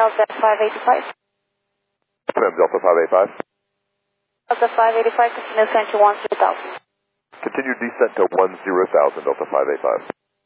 Delta 585. Confirm Delta 585. Delta 585, continue descent to 10,000. Continued descent to 10,000, Delta 585.